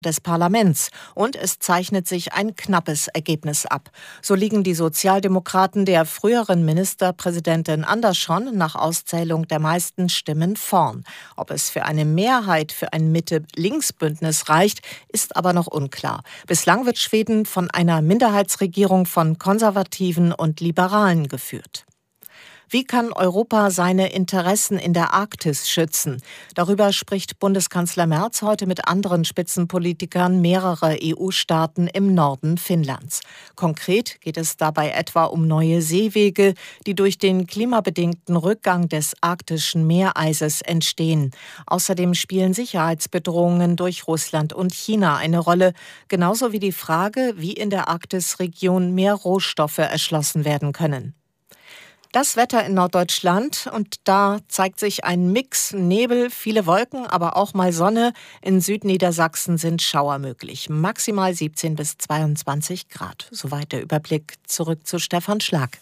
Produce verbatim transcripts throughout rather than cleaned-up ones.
des Parlaments und es zeichnet sich ein knappes Ergebnis ab. So liegen die Sozialdemokraten der früheren Ministerpräsidentin Andersson nach Auszählung der meisten Stimmen vorn. Ob es für eine Mehrheit für ein Mitte-Links-Bündnis reicht, ist aber noch unklar. Bislang wird Schweden von einer Minderheitsregierung von Konservativen und Liberalen geführt. Wie kann Europa seine Interessen in der Arktis schützen? Darüber spricht Bundeskanzler Merz heute mit anderen Spitzenpolitikern mehrerer E U-Staaten im Norden Finnlands. Konkret geht es dabei etwa um neue Seewege, die durch den klimabedingten Rückgang des arktischen Meereises entstehen. Außerdem spielen Sicherheitsbedrohungen durch Russland und China eine Rolle, genauso wie die Frage, wie in der Arktisregion mehr Rohstoffe erschlossen werden können. Das Wetter in Norddeutschland, und da zeigt sich ein Mix, Nebel, viele Wolken, aber auch mal Sonne. In Südniedersachsen sind Schauer möglich. Maximal siebzehn bis zweiundzwanzig Grad. Soweit der Überblick. Zurück zu Stefan Schlag.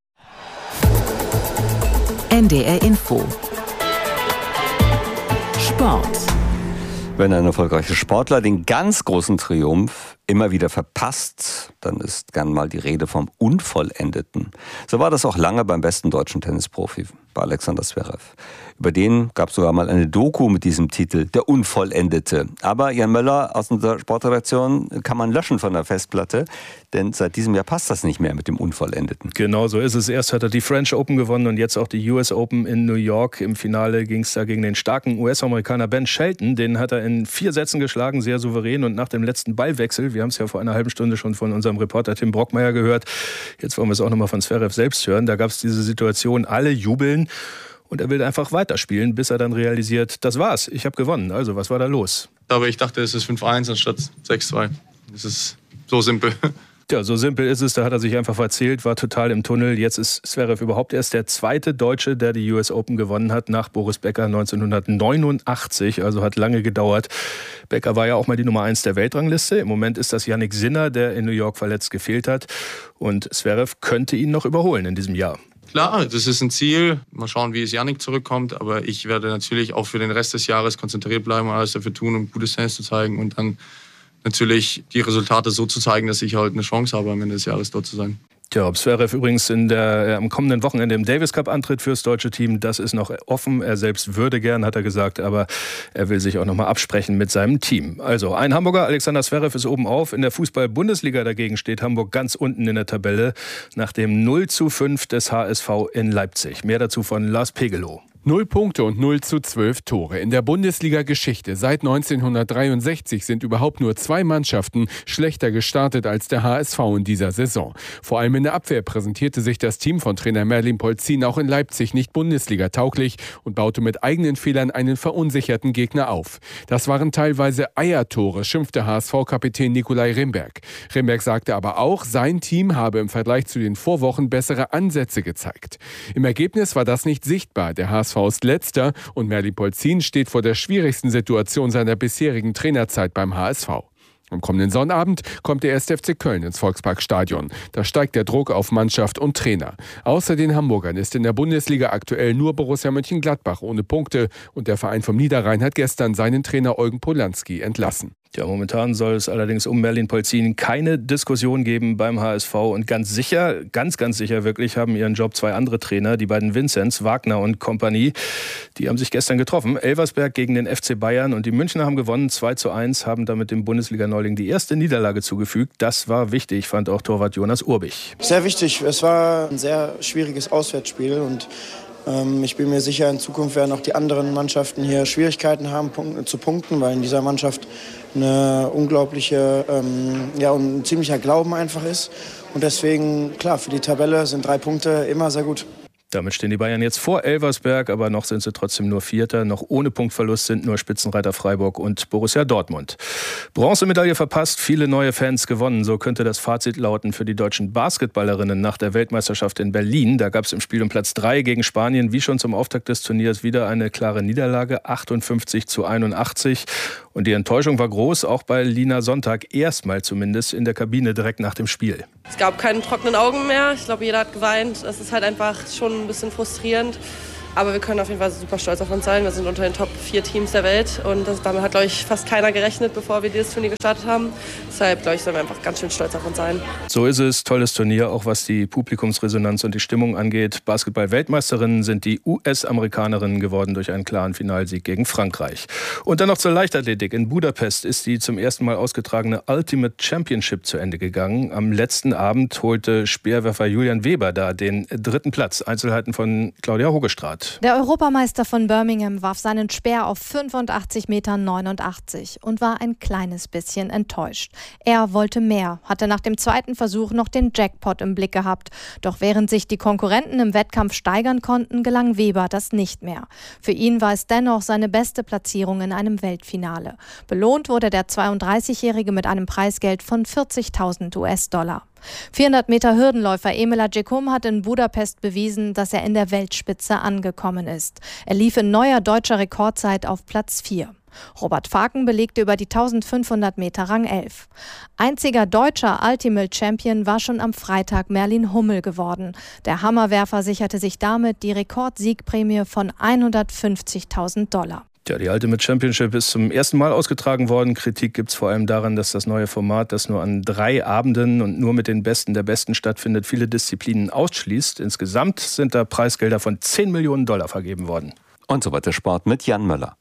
N D R Info. Sport. Wenn ein erfolgreicher Sportler den ganz großen Triumph immer wieder verpasst, dann ist gern mal die Rede vom Unvollendeten. So war das auch lange beim besten deutschen Tennisprofi, bei Alexander Zverev. Über den gab es sogar mal eine Doku mit diesem Titel, Der Unvollendete. Aber Jan Möller aus unserer Sportredaktion kann man löschen von der Festplatte, denn seit diesem Jahr passt das nicht mehr mit dem Unvollendeten. Genau so ist es. Erst hat er die French Open gewonnen und jetzt auch die U S Open in New York. Im Finale ging es da gegen den starken U S-Amerikaner Ben Shelton. Den hat er in vier Sätzen geschlagen, sehr souverän. Und nach dem letzten Ballwechsel, wir haben es ja vor einer halben Stunde schon von unserem Reporter Tim Brockmeier gehört, jetzt wollen wir es auch nochmal von Zverev selbst hören, da gab es diese Situation, alle jubeln. Und er will einfach weiterspielen, bis er dann realisiert, das war's, ich habe gewonnen. Also, was war da los? Aber ich dachte, es ist fünf eins anstatt sechs zwei. Es ist so simpel. Ja, so simpel ist es. Da hat er sich einfach verzählt, war total im Tunnel. Jetzt ist Zverev überhaupt erst der zweite Deutsche, der die U S Open gewonnen hat, nach Boris Becker neunzehnhundertneunundachtzig. Also hat lange gedauert. Becker war ja auch mal die Nummer eins der Weltrangliste. Im Moment ist das Jannik Sinner, der in New York verletzt gefehlt hat. Und Zverev könnte ihn noch überholen in diesem Jahr. Klar, das ist ein Ziel. Mal schauen, wie es Jannik zurückkommt. Aber ich werde natürlich auch für den Rest des Jahres konzentriert bleiben und alles dafür tun, um gutes Tennis zu zeigen. Und dann natürlich die Resultate so zu zeigen, dass ich halt eine Chance habe, am Ende des Jahres dort zu sein. Tja, ob Zverev übrigens in der, äh, am kommenden Wochenende im Davis Cup antritt fürs deutsche Team, das ist noch offen. Er selbst würde gern, hat er gesagt, aber er will sich auch nochmal absprechen mit seinem Team. Also ein Hamburger, Alexander Zverev, ist oben auf. In der Fußball-Bundesliga dagegen steht Hamburg ganz unten in der Tabelle nach dem null zu fünf des H S V in Leipzig. Mehr dazu von Lars Pegelow. Null Punkte und null zu zwölf Tore. In der Bundesliga-Geschichte seit neunzehnhundertdreiundsechzig sind überhaupt nur zwei Mannschaften schlechter gestartet als der H S V in dieser Saison. Vor allem in der Abwehr präsentierte sich das Team von Trainer Merlin Polzin auch in Leipzig nicht Bundesliga-tauglich und baute mit eigenen Fehlern einen verunsicherten Gegner auf. Das waren teilweise Eiertore, schimpfte H S V-Kapitän Nikolai Rimberg. Rimberg sagte aber auch, sein Team habe im Vergleich zu den Vorwochen bessere Ansätze gezeigt. Im Ergebnis war das nicht sichtbar. Der H S V ist letzter und Merlin Polzin steht vor der schwierigsten Situation seiner bisherigen Trainerzeit beim H S V. Am kommenden Sonnabend kommt der erste F C Köln ins Volksparkstadion. Da steigt der Druck auf Mannschaft und Trainer. Außer den Hamburgern ist in der Bundesliga aktuell nur Borussia Mönchengladbach ohne Punkte. Und der Verein vom Niederrhein hat gestern seinen Trainer Eugen Polanski entlassen. Ja, momentan soll es allerdings um Merlin Polzin keine Diskussion geben beim H S V. Und ganz sicher, ganz, ganz sicher wirklich, haben ihren Job zwei andere Trainer, die beiden Vinzenz, Wagner und Kompanie. Die haben sich gestern getroffen. Elversberg gegen den F C Bayern. Und die Münchner haben gewonnen, zwei zu eins, haben damit dem Bundesliga-Neuling die erste Niederlage zugefügt. Das war wichtig, fand auch Torwart Jonas Urbich. Sehr wichtig. Es war ein sehr schwieriges Auswärtsspiel und ich bin mir sicher, in Zukunft werden auch die anderen Mannschaften hier Schwierigkeiten haben zu punkten, weil in dieser Mannschaft eine unglaubliche, ähm, ja, und ein ziemlicher Glauben einfach ist. Und deswegen, klar, für die Tabelle sind drei Punkte immer sehr gut. Damit stehen die Bayern jetzt vor Elversberg, aber noch sind sie trotzdem nur Vierter. Noch ohne Punktverlust sind nur Spitzenreiter Freiburg und Borussia Dortmund. Bronzemedaille verpasst, viele neue Fans gewonnen. So könnte das Fazit lauten für die deutschen Basketballerinnen nach der Weltmeisterschaft in Berlin. Da gab es im Spiel um Platz drei gegen Spanien, wie schon zum Auftakt des Turniers, wieder eine klare Niederlage, achtundfünfzig zu einundachtzig. Und die Enttäuschung war groß, auch bei Lina Sonntag, erstmal zumindest in der Kabine direkt nach dem Spiel. Es gab keine trockenen Augen mehr. Ich glaube, jeder hat geweint. Es ist halt einfach schon ein bisschen frustrierend. Aber wir können auf jeden Fall super stolz auf uns sein. Wir sind unter den Top vier Teams der Welt und das, damit hat, glaube ich, fast keiner gerechnet, bevor wir dieses Turnier gestartet haben. Deshalb, glaube ich, sollen wir einfach ganz schön stolz auf uns sein. So ist es. Tolles Turnier, auch was die Publikumsresonanz und die Stimmung angeht. Basketball-Weltmeisterinnen sind die U S-Amerikanerinnen geworden durch einen klaren Finalsieg gegen Frankreich. Und dann noch zur Leichtathletik. In Budapest ist die zum ersten Mal ausgetragene Ultimate Championship zu Ende gegangen. Am letzten Abend holte Speerwerfer Julian Weber da den dritten Platz. Einzelheiten von Claudia Hogestraat. Der Europameister von Birmingham warf seinen Speer auf fünfundachtzig Komma neunundachtzig Meter und war ein kleines bisschen enttäuscht. Er wollte mehr, hatte nach dem zweiten Versuch noch den Jackpot im Blick gehabt. Doch während sich die Konkurrenten im Wettkampf steigern konnten, gelang Weber das nicht mehr. Für ihn war es dennoch seine beste Platzierung in einem Weltfinale. Belohnt wurde der zweiunddreißigjährige mit einem Preisgeld von vierzigtausend US-Dollar. vierhundert Meter Hürdenläufer Emil Agyekum hat in Budapest bewiesen, dass er in der Weltspitze angekommen ist. Er lief in neuer deutscher Rekordzeit auf Platz vier. Robert Faken belegte über die eintausendfünfhundert Meter Rang elf. Einziger deutscher Ultimate Champion war schon am Freitag Merlin Hummel geworden. Der Hammerwerfer sicherte sich damit die Rekordsiegprämie von hundertfünfzigtausend Dollar. Ja, die Ultimate Championship ist zum ersten Mal ausgetragen worden. Kritik gibt es vor allem daran, dass das neue Format, das nur an drei Abenden und nur mit den Besten der Besten stattfindet, viele Disziplinen ausschließt. Insgesamt sind da Preisgelder von zehn Millionen Dollar vergeben worden. Und so weiter Sport mit Jan Möller.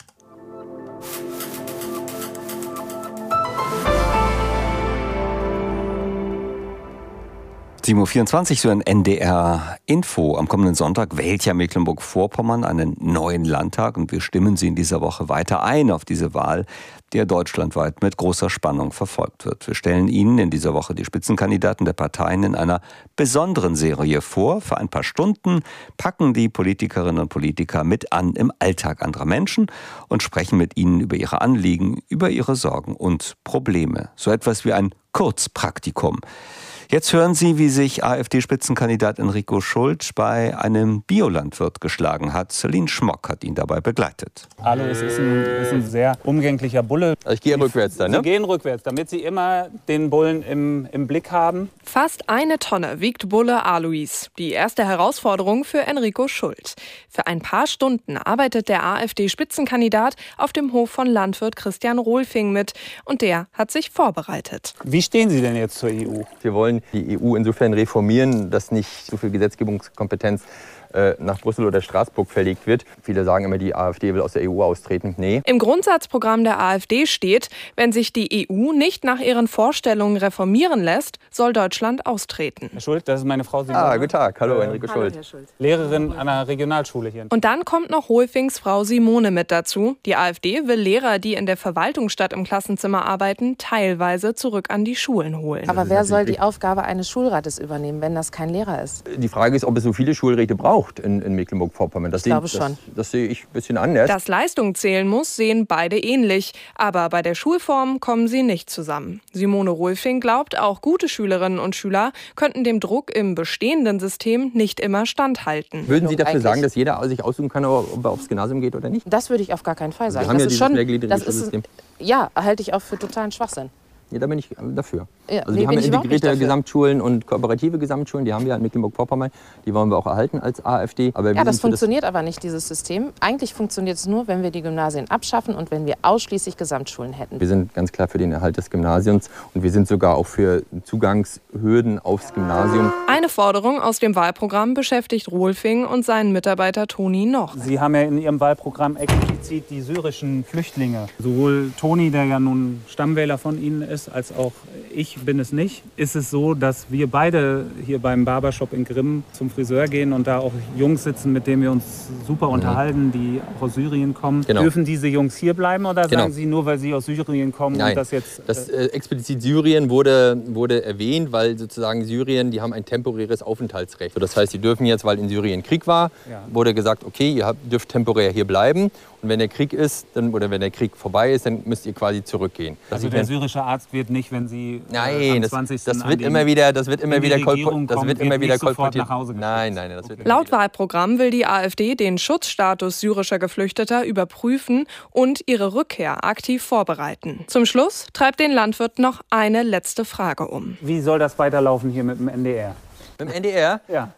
sieben Uhr vierundzwanzig, so ein N D R-Info. Am kommenden Sonntag wählt ja Mecklenburg-Vorpommern einen neuen Landtag und wir stimmen Sie in dieser Woche weiter ein auf diese Wahl, die deutschlandweit mit großer Spannung verfolgt wird. Wir stellen Ihnen in dieser Woche die Spitzenkandidaten der Parteien in einer besonderen Serie vor. Für ein paar Stunden packen die Politikerinnen und Politiker mit an im Alltag anderer Menschen und sprechen mit ihnen über ihre Anliegen, über ihre Sorgen und Probleme. So etwas wie ein Kurzpraktikum. Jetzt hören Sie, wie sich AfD-Spitzenkandidat Enrico Schulz bei einem Biolandwirt geschlagen hat. Celine Schmock hat ihn dabei begleitet. Hallo, es ist ein, ist ein sehr umgänglicher Bulle. Also ich gehe Sie, rückwärts dann, ne? Sie gehen rückwärts, damit Sie immer den Bullen im, im Blick haben. Fast eine Tonne wiegt Bulle Alois. Die erste Herausforderung für Enrico Schulz. Für ein paar Stunden arbeitet der AfD-Spitzenkandidat auf dem Hof von Landwirt Christian Rohlfing mit. Und der hat sich vorbereitet. Wie stehen Sie denn jetzt zur E U? Wir wollen die E U insofern reformieren, dass nicht so viel Gesetzgebungskompetenz nach Brüssel oder Straßburg verlegt wird. Viele sagen immer, die AfD will aus der E U austreten. Nee. Im Grundsatzprogramm der AfD steht, wenn sich die E U nicht nach ihren Vorstellungen reformieren lässt, soll Deutschland austreten. Herr Schulz, das ist meine Frau Simone. Ah, guten Tag. Hallo, Enrico Hallo, Schulz. Herr Schulz. Lehrerin an einer Regionalschule hier. Und dann kommt noch Rohlfings Frau Simone mit dazu. Die AfD will Lehrer, die in der Verwaltung statt im Klassenzimmer arbeiten, teilweise zurück an die Schulen holen. Aber wer soll die Aufgabe eines Schulrates übernehmen, wenn das kein Lehrer ist? Die Frage ist, ob es so viele Schulräte braucht in, in Mecklenburg-Vorpommern. Das ich glaube sehe, schon. Das, das sehe ich ein bisschen anders. Dass Leistung zählen muss, sehen beide ähnlich. Aber bei der Schulform kommen sie nicht zusammen. Simone Rohlfing glaubt, auch gute Schülerinnen und Schüler könnten dem Druck im bestehenden System nicht immer standhalten. Würden Sie dafür Eigentlich sagen, dass jeder sich aussuchen kann, ob er aufs Gymnasium geht oder nicht? Das würde ich auf gar keinen Fall sagen. Wir haben das ja ist dieses schon, mehrgliedrige das ist, Schulsystem. Ja, halte ich auch für totalen Schwachsinn. Ja, da bin ich dafür. Ja, also nee, wir haben bin ja ich integrierte Gesamtschulen und kooperative Gesamtschulen, die haben wir in Mecklenburg-Vorpommern. Die wollen wir auch erhalten als AfD. Aber ja, das funktioniert das aber nicht, dieses System. Eigentlich funktioniert es nur, wenn wir die Gymnasien abschaffen und wenn wir ausschließlich Gesamtschulen hätten. Wir sind ganz klar für den Erhalt des Gymnasiums und wir sind sogar auch für Zugangshürden aufs Gymnasium. Eine Forderung aus dem Wahlprogramm beschäftigt Rohlfing und seinen Mitarbeiter Toni noch. Sie haben ja in Ihrem Wahlprogramm explizit die syrischen Flüchtlinge. Sowohl Toni, der ja nun Stammwähler von Ihnen ist, als auch ich bin es nicht. Ist es so, dass wir beide hier beim Barbershop in Grimm zum Friseur gehen und da auch Jungs sitzen, mit denen wir uns super mhm. unterhalten, die auch aus Syrien kommen. Genau. Dürfen diese Jungs hier bleiben oder genau. sagen Sie nur, weil sie aus Syrien kommen? Nein, und das jetzt... Das, äh, explizit Syrien wurde, wurde erwähnt, weil sozusagen Syrien, die haben ein temporäres Aufenthaltsrecht. So, das heißt, sie dürfen jetzt, weil in Syrien Krieg war, ja. wurde gesagt, okay, ihr habt, dürft temporär hier bleiben. Und wenn der Krieg ist, dann, oder wenn der Krieg vorbei ist, dann müsst ihr quasi zurückgehen. Das also der syrische Arzt wird nicht, wenn Sie nein, äh, am das, zwanzigsten das wird immer wieder, das wird immer wieder kolportiert. Das wird immer wieder kolportiert. Nein, nein, das wird Laut Wahlprogramm will die AfD den Schutzstatus syrischer Geflüchteter überprüfen und ihre Rückkehr aktiv vorbereiten. Zum Schluss treibt den Landwirt noch eine letzte Frage um. Wie soll das weiterlaufen hier mit dem N D R? Mit dem N D R? Ja.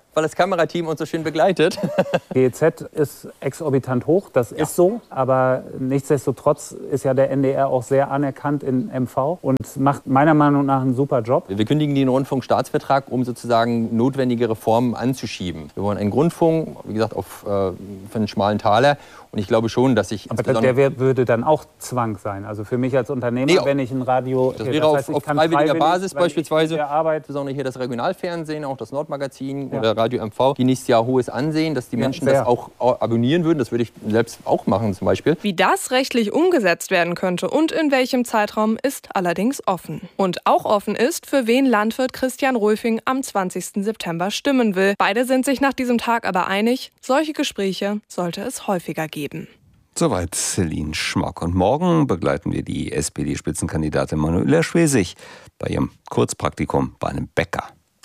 weil das Kamerateam uns so schön begleitet. G E Z ist exorbitant hoch, das ja. ist so. Aber nichtsdestotrotz ist ja der N D R auch sehr anerkannt in M V und macht meiner Meinung nach einen super Job. Wir kündigen den Rundfunkstaatsvertrag, um sozusagen notwendige Reformen anzuschieben. Wir wollen einen Grundfunk, wie gesagt, auf, äh, für einen schmalen Taler. Und ich glaube schon, dass ich... Aber der wär, würde dann auch Zwang sein. Also für mich als Unternehmer, nee, wenn ich ein Radio... Das wäre das heißt, auf, auf freiwilliger freiwillig, Basis beispielsweise. Arbeit, besonders hier das Regionalfernsehen, auch das Nordmagazin ja. oder Radio M V, die nächstes Jahr hohes Ansehen, dass die Menschen ja, das auch abonnieren würden. Das würde ich selbst auch machen zum Beispiel. Wie das rechtlich umgesetzt werden könnte und in welchem Zeitraum ist allerdings offen. Und auch offen ist, für wen Landwirt Christian Rolfing am zwanzigsten September stimmen will. Beide sind sich nach diesem Tag aber einig, solche Gespräche sollte es häufiger geben. Soweit Celine Schmock. Und morgen begleiten wir die S P D-Spitzenkandidatin Manuela Schwesig bei ihrem Kurzpraktikum bei einem Bäcker.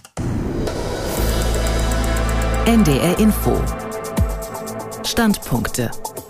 N D R Info. Standpunkte.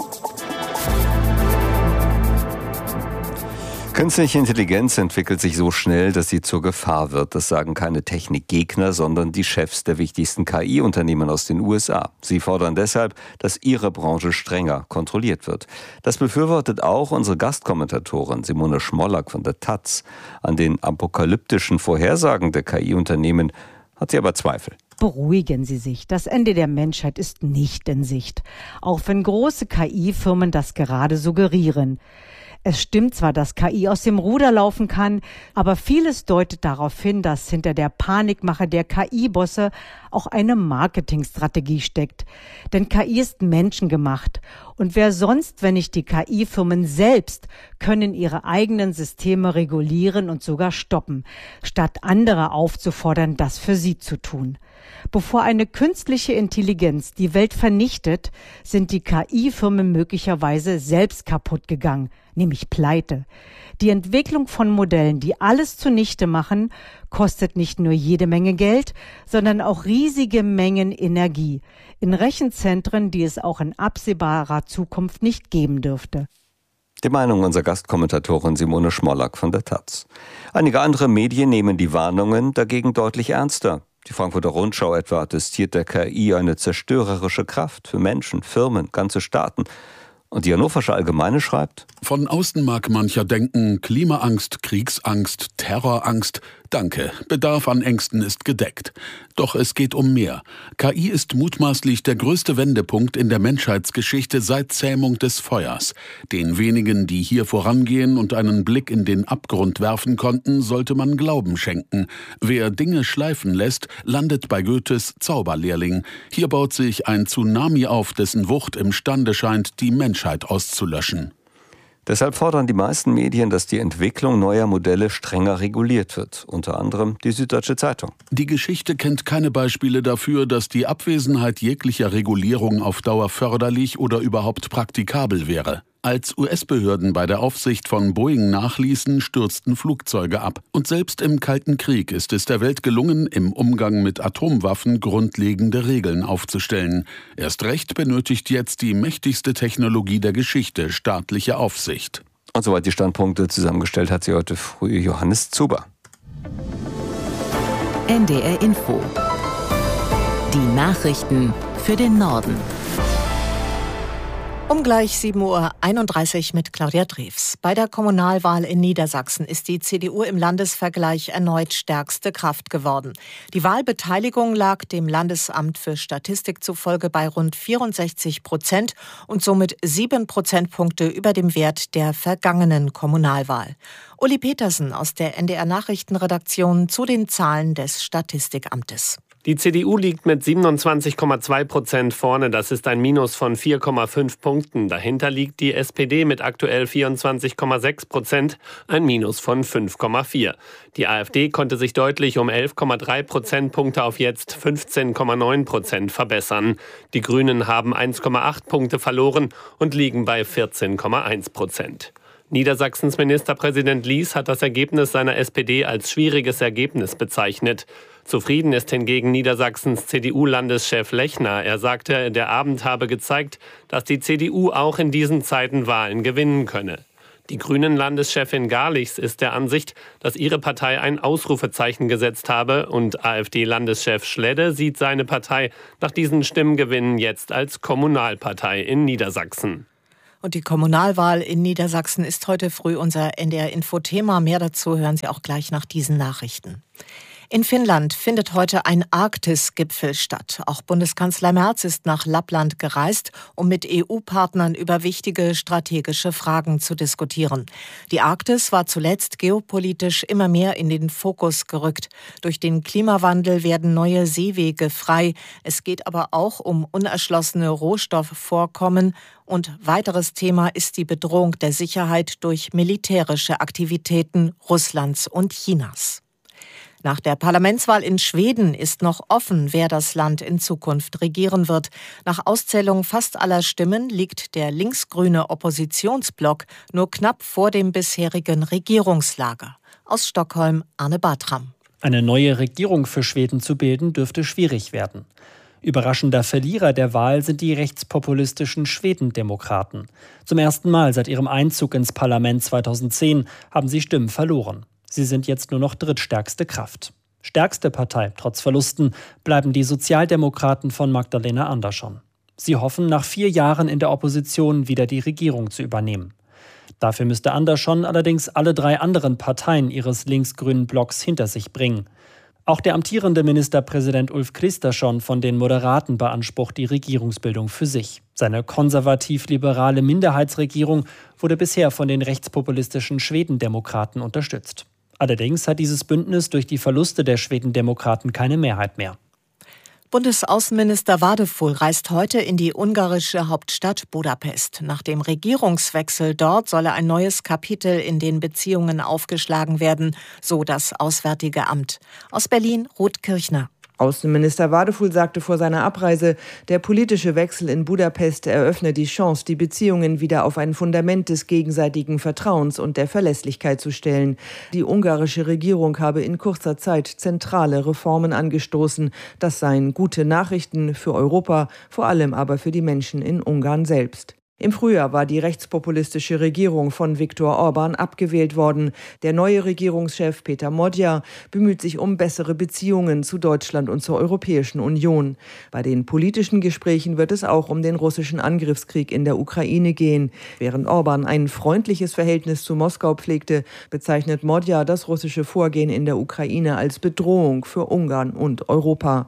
Künstliche Intelligenz entwickelt sich so schnell, dass sie zur Gefahr wird. Das sagen keine Technikgegner, sondern die Chefs der wichtigsten K I-Unternehmen aus den U S A. Sie fordern deshalb, dass ihre Branche strenger kontrolliert wird. Das befürwortet auch unsere Gastkommentatorin Simone Schmollack von der Taz. An den apokalyptischen Vorhersagen der K I-Unternehmen hat sie aber Zweifel. Beruhigen Sie sich, das Ende der Menschheit ist nicht in Sicht. Auch wenn große K I-Firmen das gerade suggerieren. Es stimmt zwar, dass K I aus dem Ruder laufen kann, aber vieles deutet darauf hin, dass hinter der Panikmache der K I-Bosse auch eine Marketingstrategie steckt. Denn K I ist menschengemacht. Und wer sonst, wenn nicht die K I-Firmen selbst, können ihre eigenen Systeme regulieren und sogar stoppen, statt andere aufzufordern, das für sie zu tun. Bevor eine künstliche Intelligenz die Welt vernichtet, sind die K I-Firmen möglicherweise selbst kaputt gegangen, nämlich pleite. Die Entwicklung von Modellen, die alles zunichte machen, kostet nicht nur jede Menge Geld, sondern auch riesige Mengen Energie in Rechenzentren, die es auch in absehbarer Zukunft nicht geben dürfte. Die Meinung unserer Gastkommentatorin Simone Schmollack von der Taz. Einige andere Medien nehmen die Warnungen dagegen deutlich ernster. Die Frankfurter Rundschau etwa attestiert der K I eine zerstörerische Kraft für Menschen, Firmen, ganze Staaten. Und die Hannoversche Allgemeine schreibt: Von außen mag mancher denken, Klimaangst, Kriegsangst, Terrorangst. Danke, Bedarf an Ängsten ist gedeckt. Doch es geht um mehr. K I ist mutmaßlich der größte Wendepunkt in der Menschheitsgeschichte seit Zähmung des Feuers. Den wenigen, die hier vorangehen und einen Blick in den Abgrund werfen konnten, sollte man Glauben schenken. Wer Dinge schleifen lässt, landet bei Goethes Zauberlehrling. Hier baut sich ein Tsunami auf, dessen Wucht imstande scheint, die Menschheit auszulöschen. Deshalb fordern die meisten Medien, dass die Entwicklung neuer Modelle strenger reguliert wird. Unter anderem die Süddeutsche Zeitung. Die Geschichte kennt keine Beispiele dafür, dass die Abwesenheit jeglicher Regulierung auf Dauer förderlich oder überhaupt praktikabel wäre. Als U S-Behörden bei der Aufsicht von Boeing nachließen, stürzten Flugzeuge ab. Und selbst im Kalten Krieg ist es der Welt gelungen, im Umgang mit Atomwaffen grundlegende Regeln aufzustellen. Erst recht benötigt jetzt die mächtigste Technologie der Geschichte staatliche Aufsicht. Und soweit die Standpunkte zusammengestellt hat sie heute früh Johannes Zuber. N D R Info. Die Nachrichten für den Norden. Um gleich sieben Uhr einunddreißig mit Claudia Drews. Bei der Kommunalwahl in Niedersachsen ist die C D U im Landesvergleich erneut stärkste Kraft geworden. Die Wahlbeteiligung lag dem Landesamt für Statistik zufolge bei rund vierundsechzig Prozent und somit sieben Prozentpunkte über dem Wert der vergangenen Kommunalwahl. Uli Petersen aus der N D R-Nachrichtenredaktion zu den Zahlen des Statistikamtes. Die C D U liegt mit siebenundzwanzig Komma zwei Prozent vorne. Das ist ein Minus von vier Komma fünf Punkten. Dahinter liegt die S P D mit aktuell vierundzwanzig Komma sechs Prozent, ein Minus von fünf Komma vier. Die AfD konnte sich deutlich um elf Komma drei Prozentpunkte auf jetzt fünfzehn Komma neun Prozent verbessern. Die Grünen haben eins Komma acht Punkte verloren und liegen bei vierzehn Komma eins Prozent. Niedersachsens Ministerpräsident Lies hat das Ergebnis seiner S P D als schwieriges Ergebnis bezeichnet. Zufrieden ist hingegen Niedersachsens C D U-Landeschef Lechner. Er sagte, der Abend habe gezeigt, dass die C D U auch in diesen Zeiten Wahlen gewinnen könne. Die Grünen-Landeschefin Garlichs ist der Ansicht, dass ihre Partei ein Ausrufezeichen gesetzt habe und AfD-Landeschef Schledde sieht seine Partei nach diesen Stimmgewinnen jetzt als Kommunalpartei in Niedersachsen. Und die Kommunalwahl in Niedersachsen ist heute früh unser N D R-Info-Thema. Mehr dazu hören Sie auch gleich nach diesen Nachrichten. In Finnland findet heute ein Arktis-Gipfel statt. Auch Bundeskanzler Merz ist nach Lappland gereist, um mit E U-Partnern über wichtige strategische Fragen zu diskutieren. Die Arktis war zuletzt geopolitisch immer mehr in den Fokus gerückt. Durch den Klimawandel werden neue Seewege frei. Es geht aber auch um unerschlossene Rohstoffvorkommen. Und weiteres Thema ist die Bedrohung der Sicherheit durch militärische Aktivitäten Russlands und Chinas. Nach der Parlamentswahl in Schweden ist noch offen, wer das Land in Zukunft regieren wird. Nach Auszählung fast aller Stimmen liegt der linksgrüne Oppositionsblock nur knapp vor dem bisherigen Regierungslager. Aus Stockholm Arne Bartram. Eine neue Regierung für Schweden zu bilden, dürfte schwierig werden. Überraschender Verlierer der Wahl sind die rechtspopulistischen Schwedendemokraten. Zum ersten Mal seit ihrem Einzug ins Parlament zweitausendzehn haben sie Stimmen verloren. Sie sind jetzt nur noch drittstärkste Kraft. Stärkste Partei, trotz Verlusten, bleiben die Sozialdemokraten von Magdalena Andersson. Sie hoffen, nach vier Jahren in der Opposition wieder die Regierung zu übernehmen. Dafür müsste Andersson allerdings alle drei anderen Parteien ihres linksgrünen Blocks hinter sich bringen. Auch der amtierende Ministerpräsident Ulf Kristersson von den Moderaten beansprucht die Regierungsbildung für sich. Seine konservativ-liberale Minderheitsregierung wurde bisher von den rechtspopulistischen Schwedendemokraten unterstützt. Allerdings hat dieses Bündnis durch die Verluste der Schwedendemokraten keine Mehrheit mehr. Bundesaußenminister Wadefull reist heute in die ungarische Hauptstadt Budapest. Nach dem Regierungswechsel dort solle ein neues Kapitel in den Beziehungen aufgeschlagen werden, so das Auswärtige Amt. Aus Berlin Ruth Kirchner. Außenminister Wadefull sagte vor seiner Abreise, der politische Wechsel in Budapest eröffne die Chance, die Beziehungen wieder auf ein Fundament des gegenseitigen Vertrauens und der Verlässlichkeit zu stellen. Die ungarische Regierung habe in kurzer Zeit zentrale Reformen angestoßen. Das seien gute Nachrichten für Europa, vor allem aber für die Menschen in Ungarn selbst. Im Frühjahr war die rechtspopulistische Regierung von Viktor Orban abgewählt worden. Der neue Regierungschef Peter Magyar bemüht sich um bessere Beziehungen zu Deutschland und zur Europäischen Union. Bei den politischen Gesprächen wird es auch um den russischen Angriffskrieg in der Ukraine gehen. Während Orban ein freundliches Verhältnis zu Moskau pflegte, bezeichnet Magyar das russische Vorgehen in der Ukraine als Bedrohung für Ungarn und Europa.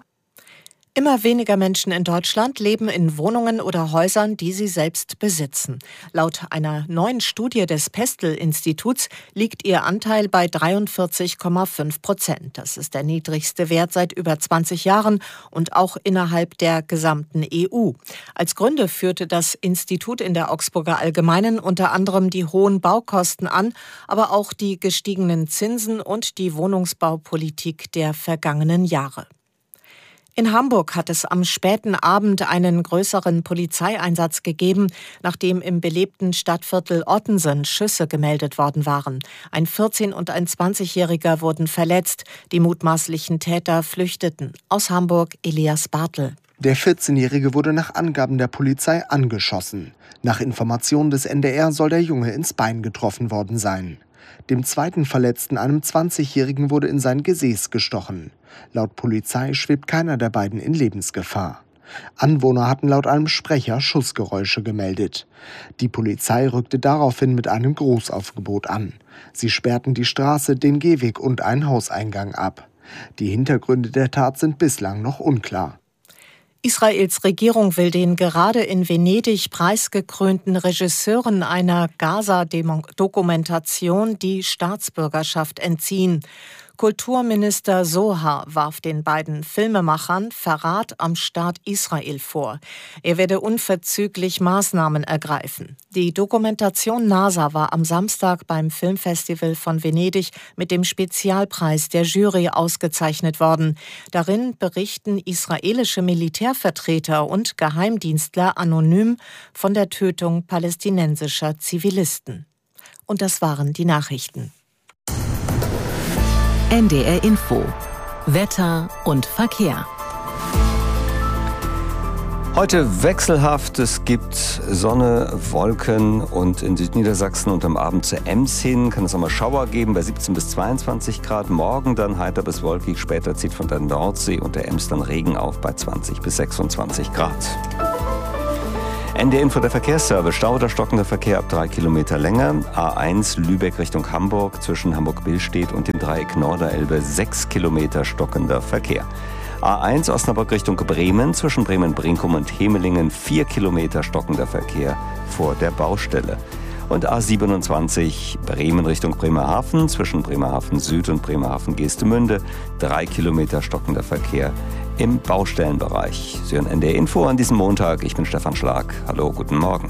Immer weniger Menschen in Deutschland leben in Wohnungen oder Häusern, die sie selbst besitzen. Laut einer neuen Studie des Pestel-Instituts liegt ihr Anteil bei dreiundvierzig Komma fünf Prozent. Das ist der niedrigste Wert seit über zwanzig Jahren und auch innerhalb der gesamten E U. Als Gründe führte das Institut in der Augsburger Allgemeinen unter anderem die hohen Baukosten an, aber auch die gestiegenen Zinsen und die Wohnungsbaupolitik der vergangenen Jahre. In Hamburg hat es am späten Abend einen größeren Polizeieinsatz gegeben, nachdem im belebten Stadtviertel Ottensen Schüsse gemeldet worden waren. Ein vierzehn- und ein zwanzigjähriger wurden verletzt. Die mutmaßlichen Täter flüchteten. Aus Hamburg Elias Bartel. Der vierzehnjährige wurde nach Angaben der Polizei angeschossen. Nach Informationen des N D R soll der Junge ins Bein getroffen worden sein. Dem zweiten Verletzten, einem zwanzigjährigen, wurde in sein Gesäß gestochen. Laut Polizei schwebt keiner der beiden in Lebensgefahr. Anwohner hatten laut einem Sprecher Schussgeräusche gemeldet. Die Polizei rückte daraufhin mit einem Großaufgebot an. Sie sperrten die Straße, den Gehweg und einen Hauseingang ab. Die Hintergründe der Tat sind bislang noch unklar. Israels Regierung will den gerade in Venedig preisgekrönten Regisseuren einer Gaza-Dokumentation die Staatsbürgerschaft entziehen. Kulturminister Sohar warf den beiden Filmemachern Verrat am Staat Israel vor. Er werde unverzüglich Maßnahmen ergreifen. Die Dokumentation NASA war am Samstag beim Filmfestival von Venedig mit dem Spezialpreis der Jury ausgezeichnet worden. Darin berichten israelische Militärvertreter und Geheimdienstler anonym von der Tötung palästinensischer Zivilisten. Und das waren die Nachrichten. N D R Info. Wetter und Verkehr. Heute wechselhaft, es gibt Sonne, Wolken und in Südniedersachsen und am Abend zur Ems hin kann es auch mal Schauer geben bei siebzehn bis zweiundzwanzig Grad. Morgen dann heiter bis wolkig, später zieht von der Nordsee und der Ems dann Regen auf bei zwanzig bis sechsundzwanzig Grad. N D R Info, der Verkehrsservice. Stau oder stockender Verkehr ab drei Kilometer Länge. A eins Lübeck Richtung Hamburg zwischen Hamburg-Billstedt und dem Dreieck Norderelbe sechs Kilometer stockender Verkehr. A eins Osnabrück Richtung Bremen zwischen Bremen-Brinkum und Hemelingen vier Kilometer stockender Verkehr vor der Baustelle. Und A siebenundzwanzig Bremen Richtung Bremerhaven zwischen Bremerhaven Süd und Bremerhaven Geestemünde drei Kilometer stockender Verkehr im Baustellenbereich. Sie hören N D R Info an diesem Montag. Ich bin Stefan Schlag. Hallo, guten Morgen.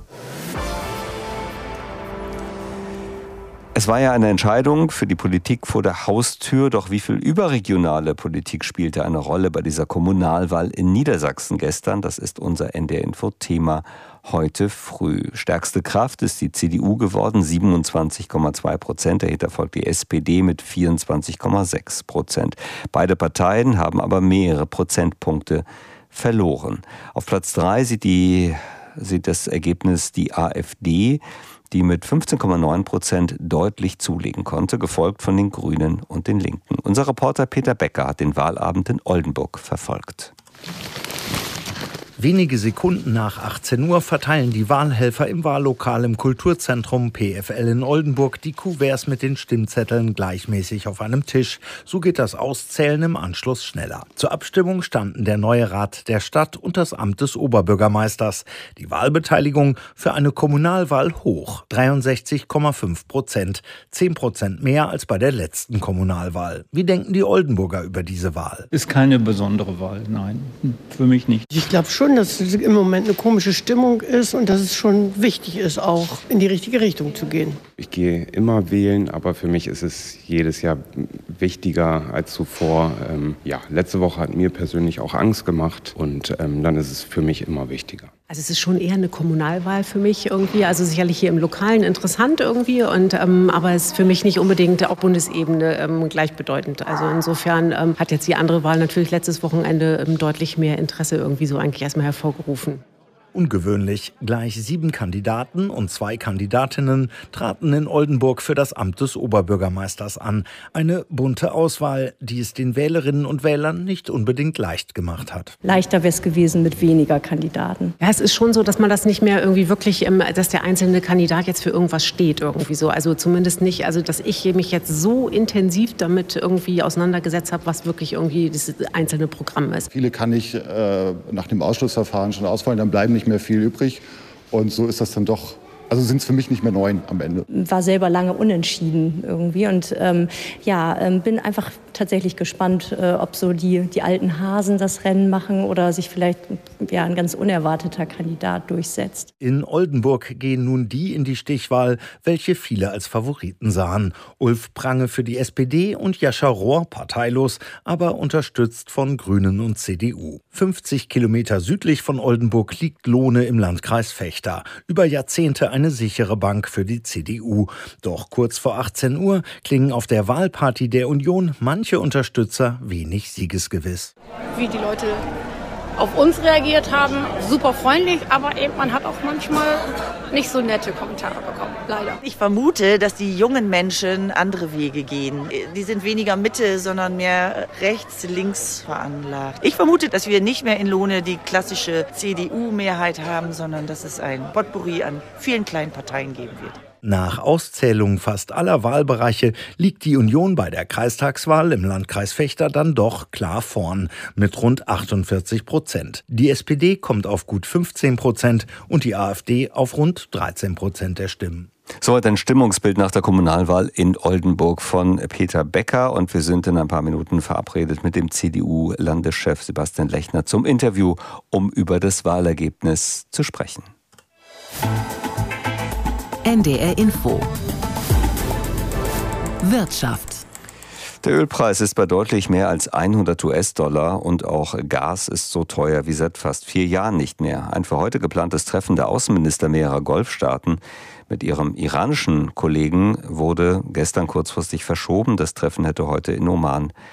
Es war ja eine Entscheidung für die Politik vor der Haustür, doch wie viel überregionale Politik spielte eine Rolle bei dieser Kommunalwahl in Niedersachsen gestern? Das ist unser N D R-Info-Thema heute früh. Stärkste Kraft ist die C D U geworden, siebenundzwanzig Komma zwei Prozent. Dahinter folgt die S P D mit vierundzwanzig Komma sechs Prozent. Beide Parteien haben aber mehrere Prozentpunkte verloren. Auf Platz drei sieht, die, sieht das Ergebnis die AfD, die mit fünfzehn Komma neun Prozent deutlich zulegen konnte, gefolgt von den Grünen und den Linken. Unser Reporter Peter Becker hat den Wahlabend in Oldenburg verfolgt. Wenige Sekunden nach achtzehn Uhr verteilen die Wahlhelfer im Wahllokal im Kulturzentrum P F L in Oldenburg die Kuverts mit den Stimmzetteln gleichmäßig auf einem Tisch. So geht das Auszählen im Anschluss schneller. Zur Abstimmung standen der neue Rat der Stadt und das Amt des Oberbürgermeisters. Die Wahlbeteiligung für eine Kommunalwahl hoch, dreiundsechzig Komma fünf Prozent, zehn Prozent mehr als bei der letzten Kommunalwahl. Wie denken die Oldenburger über diese Wahl? Ist keine besondere Wahl, nein, für mich nicht. Ich glaube schon, dass es im Moment eine komische Stimmung ist und dass es schon wichtig ist, auch in die richtige Richtung zu gehen. Ich gehe immer wählen, aber für mich ist es jedes Jahr wichtiger als zuvor. Ähm, ja, letzte Woche hat mir persönlich auch Angst gemacht und ähm, dann ist es für mich immer wichtiger. Also es ist schon eher eine Kommunalwahl für mich irgendwie, also sicherlich hier im Lokalen interessant irgendwie, und, ähm, aber es ist für mich nicht unbedingt auf Bundesebene ähm, gleichbedeutend. Also insofern ähm, hat jetzt die andere Wahl natürlich letztes Wochenende ähm, deutlich mehr Interesse irgendwie so eigentlich erstmal hervorgerufen. Ungewöhnlich. Gleich sieben Kandidaten und zwei Kandidatinnen traten in Oldenburg für das Amt des Oberbürgermeisters an. Eine bunte Auswahl, die es den Wählerinnen und Wählern nicht unbedingt leicht gemacht hat. Leichter wäre es gewesen mit weniger Kandidaten. Ja, es ist schon so, dass man das nicht mehr irgendwie wirklich, dass der einzelne Kandidat jetzt für irgendwas steht irgendwie so. Also zumindest nicht, also dass ich mich jetzt so intensiv damit irgendwie auseinandergesetzt habe, was wirklich irgendwie das einzelne Programm ist. Viele kann ich äh, nach dem Ausschlussverfahren schon ausfallen, dann bleiben nicht mehr viel übrig. Und so ist das dann doch, also sind es für mich nicht mehr neun am Ende. War selber lange unentschieden irgendwie und ähm, ja, ähm, bin einfach tatsächlich gespannt, äh, ob so die, die alten Hasen das Rennen machen oder sich vielleicht ja, ein ganz unerwarteter Kandidat durchsetzt. In Oldenburg gehen nun die in die Stichwahl, welche viele als Favoriten sahen. Ulf Prange für die S P D und Jascha Rohr, parteilos, aber unterstützt von Grünen und C D U. fünfzig Kilometer südlich von Oldenburg liegt Lohne im Landkreis Vechta. Über Jahrzehnte eine sichere Bank für die C D U. Doch kurz vor achtzehn Uhr klingen auf der Wahlparty der Union manche Unterstützer wenig siegesgewiss. Wie die Leute auf uns reagiert haben, super freundlich, aber eben man hat auch manchmal nicht so nette Kommentare bekommen, leider. Ich vermute, dass die jungen Menschen andere Wege gehen. Die sind weniger Mitte, sondern mehr rechts-links veranlagt. Ich vermute, dass wir nicht mehr in Lohne die klassische C D U-Mehrheit haben, sondern dass es ein Potpourri an vielen kleinen Parteien geben wird. Nach Auszählung fast aller Wahlbereiche liegt die Union bei der Kreistagswahl im Landkreis Vechta dann doch klar vorn mit rund achtundvierzig Prozent. Die S P D kommt auf gut fünfzehn Prozent und die AfD auf rund dreizehn Prozent der Stimmen. Soweit ein Stimmungsbild nach der Kommunalwahl in Oldenburg von Peter Becker. Und wir sind in ein paar Minuten verabredet mit dem C D U-Landeschef Sebastian Lechner zum Interview, um über das Wahlergebnis zu sprechen. N D R Info. Wirtschaft. Der Ölpreis ist bei deutlich mehr als hundert US-Dollar und auch Gas ist so teuer wie seit fast vier Jahren nicht mehr. Ein für heute geplantes Treffen der Außenminister mehrerer Golfstaaten mit ihrem iranischen Kollegen wurde gestern kurzfristig verschoben. Das Treffen hätte heute in Oman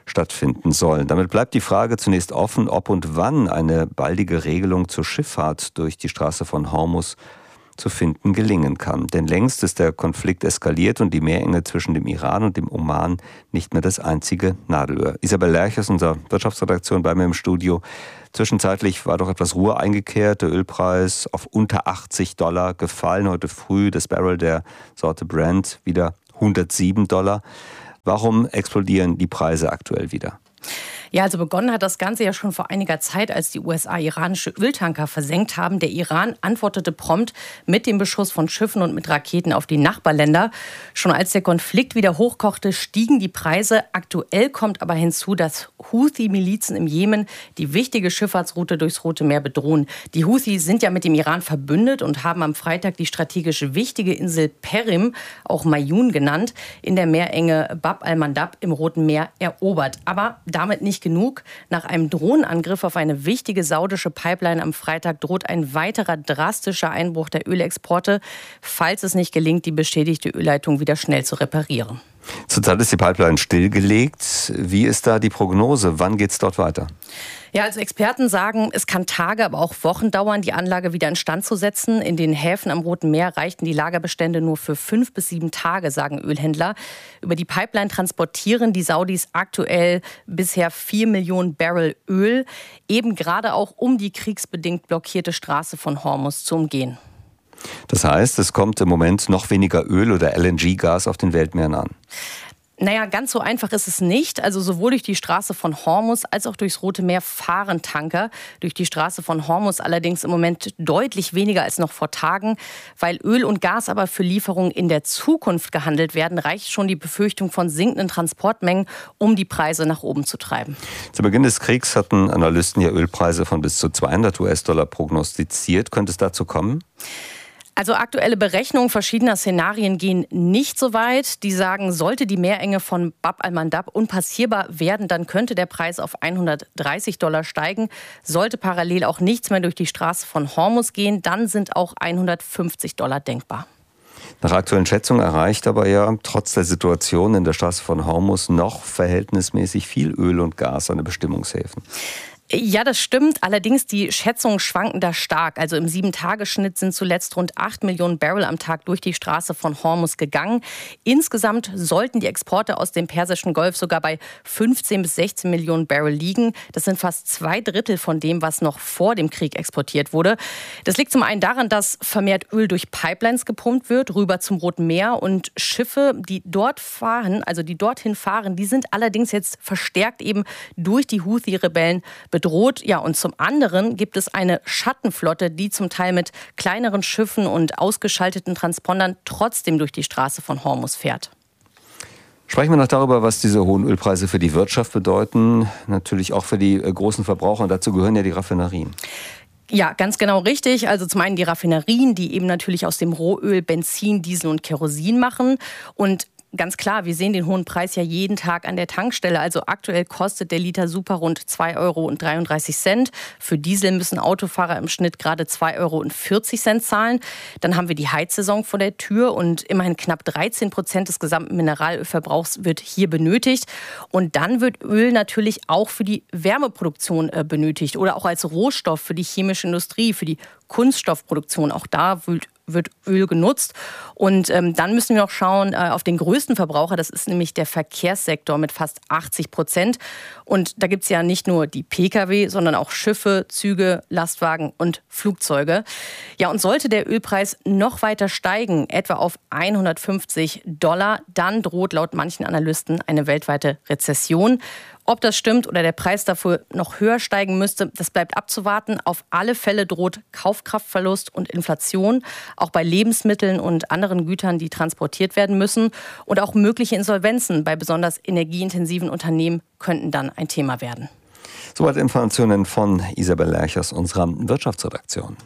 stattfinden sollen. Damit bleibt die Frage zunächst offen, ob und wann eine baldige Regelung zur Schifffahrt durch die Straße von Hormuz zu finden gelingen kann. Denn längst ist der Konflikt eskaliert und die Meerenge zwischen dem Iran und dem Oman nicht mehr das einzige Nadelöhr. Isabel Lerch aus unserer Wirtschaftsredaktion bei mir im Studio. Zwischenzeitlich war doch etwas Ruhe eingekehrt. Der Ölpreis auf unter achtzig Dollar gefallen. Heute früh das Barrel der Sorte Brent wieder hundertsieben Dollar. Warum explodieren die Preise aktuell wieder? Ja, also begonnen hat das Ganze ja schon vor einiger Zeit, als die U S A iranische Öltanker versenkt haben. Der Iran antwortete prompt mit dem Beschuss von Schiffen und mit Raketen auf die Nachbarländer. Schon als der Konflikt wieder hochkochte, stiegen die Preise. Aktuell kommt aber hinzu, dass Houthi-Milizen im Jemen die wichtige Schifffahrtsroute durchs Rote Meer bedrohen. Die Houthi sind ja mit dem Iran verbündet und haben am Freitag die strategisch wichtige Insel Perim, auch Mayun genannt, in der Meerenge Bab al-Mandab im Roten Meer erobert. Aber damit nicht genug. Nach einem Drohnenangriff auf eine wichtige saudische Pipeline am Freitag droht ein weiterer drastischer Einbruch der Ölexporte, falls es nicht gelingt, die beschädigte Ölleitung wieder schnell zu reparieren. Zurzeit ist die Pipeline stillgelegt. Wie ist da die Prognose? Wann geht es dort weiter? Ja, also Experten sagen, es kann Tage, aber auch Wochen dauern, die Anlage wieder instand zu setzen. In den Häfen am Roten Meer reichten die Lagerbestände nur für fünf bis sieben Tage, sagen Ölhändler. Über die Pipeline transportieren die Saudis aktuell bisher vier Millionen Barrel Öl, eben gerade auch um die kriegsbedingt blockierte Straße von Hormuz zu umgehen. Das heißt, es kommt im Moment noch weniger Öl oder L N G-Gas auf den Weltmeeren an. Naja, ganz so einfach ist es nicht. Also sowohl durch die Straße von Hormuz als auch durchs Rote Meer fahren Tanker. Durch die Straße von Hormuz allerdings im Moment deutlich weniger als noch vor Tagen. Weil Öl und Gas aber für Lieferungen in der Zukunft gehandelt werden, reicht schon die Befürchtung von sinkenden Transportmengen, um die Preise nach oben zu treiben. Zu Beginn des Kriegs hatten Analysten ja Ölpreise von bis zu zweihundert US-Dollar prognostiziert. Könnte es dazu kommen? Also aktuelle Berechnungen verschiedener Szenarien gehen nicht so weit. Die sagen, sollte die Meerenge von Bab al-Mandab unpassierbar werden, dann könnte der Preis auf hundertdreißig Dollar steigen. Sollte parallel auch nichts mehr durch die Straße von Hormuz gehen, dann sind auch hundertfünfzig Dollar denkbar. Nach aktuellen Schätzungen erreicht aber ja trotz der Situation in der Straße von Hormuz noch verhältnismäßig viel Öl und Gas an den Bestimmungshäfen. Ja, das stimmt. Allerdings die Schätzungen schwanken da stark. Also im Sieben-Tage-Schnitt sind zuletzt rund acht Millionen Barrel am Tag durch die Straße von Hormuz gegangen. Insgesamt sollten die Exporte aus dem Persischen Golf sogar bei fünfzehn bis sechzehn Millionen Barrel liegen. Das sind fast zwei Drittel von dem, was noch vor dem Krieg exportiert wurde. Das liegt zum einen daran, dass vermehrt Öl durch Pipelines gepumpt wird, rüber zum Roten Meer. Und Schiffe, die dort fahren, also die dorthin fahren, die sind allerdings jetzt verstärkt eben durch die Houthi-Rebellen bedroht. Ja, und zum anderen gibt es eine Schattenflotte, die zum Teil mit kleineren Schiffen und ausgeschalteten Transpondern trotzdem durch die Straße von Hormuz fährt. Sprechen wir noch darüber, was diese hohen Ölpreise für die Wirtschaft bedeuten. Natürlich auch für die großen Verbraucher. Und dazu gehören ja die Raffinerien. Ja, ganz genau richtig. Also zum einen die Raffinerien, die eben natürlich aus dem Rohöl Benzin, Diesel und Kerosin machen. Und ganz klar, wir sehen den hohen Preis ja jeden Tag an der Tankstelle. Also aktuell kostet der Liter Super rund zwei Euro dreiunddreißig. Für Diesel müssen Autofahrer im Schnitt gerade zwei Euro vierzig zahlen. Dann haben wir die Heizsaison vor der Tür und immerhin knapp dreizehn Prozent des gesamten Mineralölverbrauchs wird hier benötigt. Und dann wird Öl natürlich auch für die Wärmeproduktion benötigt oder auch als Rohstoff für die chemische Industrie, für die Kunststoffproduktion. Auch da wird wird Öl genutzt. Und ähm, dann müssen wir noch schauen äh, auf den größten Verbraucher. Das ist nämlich der Verkehrssektor mit fast achtzig Prozent. Und da gibt es ja nicht nur die Pkw, sondern auch Schiffe, Züge, Lastwagen und Flugzeuge. Ja, und sollte der Ölpreis noch weiter steigen, etwa auf hundertfünfzig Dollar, dann droht laut manchen Analysten eine weltweite Rezession. Ob das stimmt oder der Preis dafür noch höher steigen müsste, das bleibt abzuwarten. Auf alle Fälle droht Kaufkraftverlust und Inflation, auch bei Lebensmitteln und anderen Gütern, die transportiert werden müssen. Und auch mögliche Insolvenzen bei besonders energieintensiven Unternehmen könnten dann ein Thema werden. Soweit Informationen von Isabel Lerch aus unserer Wirtschaftsredaktion.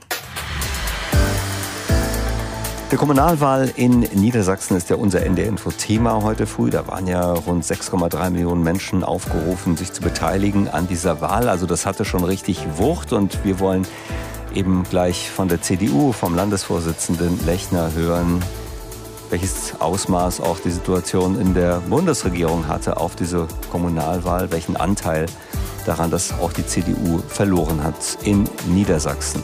Die Kommunalwahl in Niedersachsen ist ja unser N D R-Info-Thema heute früh. Da waren ja rund sechs Komma drei Millionen Menschen aufgerufen, sich zu beteiligen an dieser Wahl. Also das hatte schon richtig Wucht. Und wir wollen eben gleich von der C D U, vom Landesvorsitzenden Lechner hören, welches Ausmaß auch die Situation in der Bundesregierung hatte auf diese Kommunalwahl, welchen Anteil daran, dass auch die C D U verloren hat in Niedersachsen.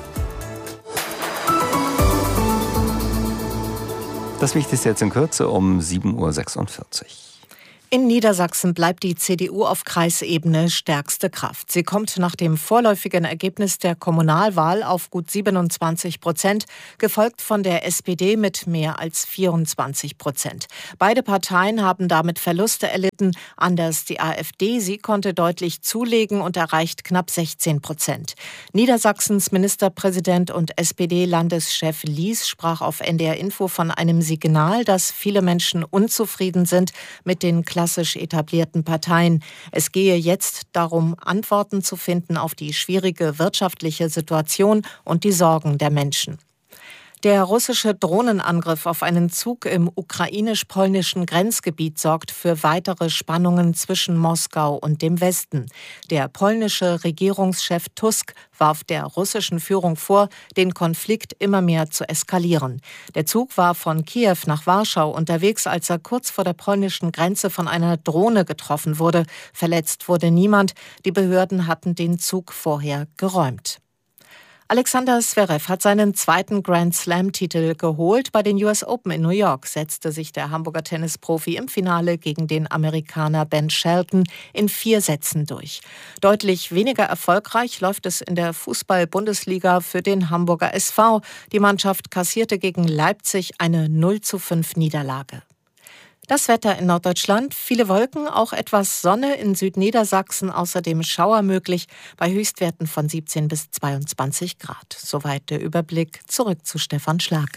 Das Wichtigste jetzt in Kürze um sieben Uhr sechsundvierzig. In Niedersachsen bleibt die C D U auf Kreisebene stärkste Kraft. Sie kommt nach dem vorläufigen Ergebnis der Kommunalwahl auf gut siebenundzwanzig Prozent, gefolgt von der S P D mit mehr als vierundzwanzig Prozent. Beide Parteien haben damit Verluste erlitten. Anders die AfD, sie konnte deutlich zulegen und erreicht knapp sechzehn Prozent. Niedersachsens Ministerpräsident und S P D-Landeschef Lies sprach auf N D R Info von einem Signal, dass viele Menschen unzufrieden sind mit den klassisch etablierten Parteien. Es gehe jetzt darum, Antworten zu finden auf die schwierige wirtschaftliche Situation und die Sorgen der Menschen. Der russische Drohnenangriff auf einen Zug im ukrainisch-polnischen Grenzgebiet sorgt für weitere Spannungen zwischen Moskau und dem Westen. Der polnische Regierungschef Tusk warf der russischen Führung vor, den Konflikt immer mehr zu eskalieren. Der Zug war von Kiew nach Warschau unterwegs, als er kurz vor der polnischen Grenze von einer Drohne getroffen wurde. Verletzt wurde niemand. Die Behörden hatten den Zug vorher geräumt. Alexander Zverev hat seinen zweiten Grand-Slam-Titel geholt. Bei den U S Open in New York setzte sich der Hamburger Tennisprofi im Finale gegen den Amerikaner Ben Shelton in vier Sätzen durch. Deutlich weniger erfolgreich läuft es in der Fußball-Bundesliga für den Hamburger S V. Die Mannschaft kassierte gegen Leipzig eine null zu fünf Niederlage. Das Wetter in Norddeutschland, viele Wolken, auch etwas Sonne in Südniedersachsen, außerdem Schauer möglich, bei Höchstwerten von siebzehn bis zweiundzwanzig Grad. Soweit der Überblick. Zurück zu Stefan Schlag.